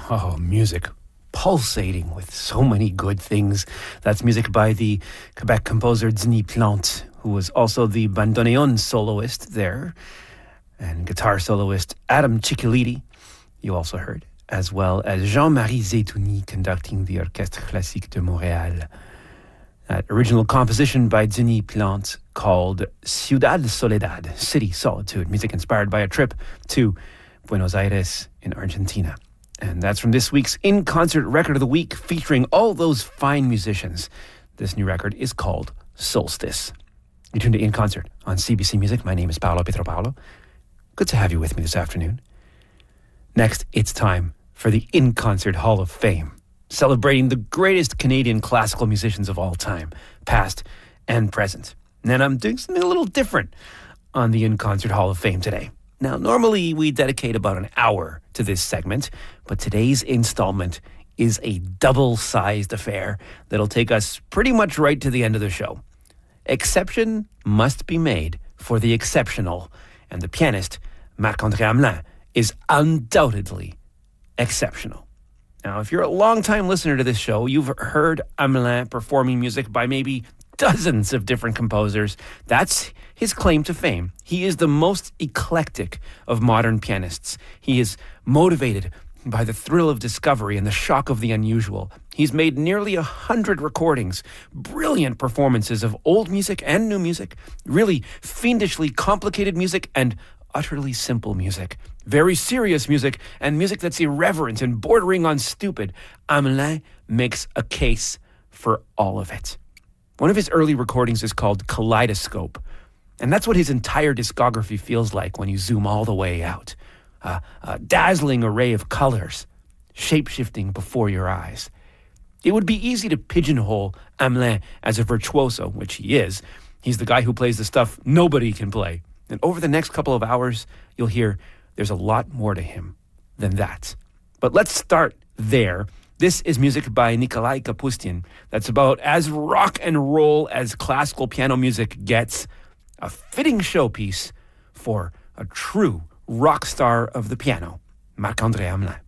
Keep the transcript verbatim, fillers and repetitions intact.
Oh, music. Pulsating with so many good things. That's music by the Quebec composer Denis Plante, who was also the bandoneon soloist there, and guitar soloist Adam Ciccoliti, you also heard, as well as Jean-Marie Zetouni conducting the Orchestre Classique de Montréal. That original composition by Denis Plante called Ciudad Soledad, City Solitude, music inspired by a trip to Buenos Aires in Argentina. And that's from this week's In-Concert Record of the Week, featuring all those fine musicians. This new record is called Solstice. You tuned to In Concert on C B C Music. My name is Paolo Pietropalo. Good to have you with me this afternoon. Next, it's time for the In Concert Hall of Fame, celebrating the greatest Canadian classical musicians of all time, past and present. And I'm doing something a little different on the In Concert Hall of Fame today. Now, normally we dedicate about an hour to this segment, but today's installment is a double-sized affair that'll take us pretty much right to the end of the show. Exception must be made for the exceptional, and the pianist, Marc-André Hamelin, is undoubtedly exceptional. Now, if you're a long-time listener to this show, you've heard Hamelin performing music by maybe dozens of different composers. That's his claim to fame. He is the most eclectic of modern pianists. He is motivated by the thrill of discovery and the shock of the unusual. He's made nearly a hundred recordings, brilliant performances of old music and new music, really fiendishly complicated music and utterly simple music, very serious music, and music that's irreverent and bordering on stupid. Hamelin makes a case for all of it. One of his early recordings is called Kaleidoscope, and that's what his entire discography feels like when you zoom all the way out. Uh, a dazzling array of colors, shape-shifting before your eyes. It would be easy to pigeonhole Hamelin as a virtuoso, which he is. He's the guy who plays the stuff nobody can play. And over the next couple of hours, you'll hear there's a lot more to him than that. But let's start there. This is music by Nikolai Kapustin that's about as rock and roll as classical piano music gets. A fitting showpiece for a true rock star of the piano, Marc-André Hamelin.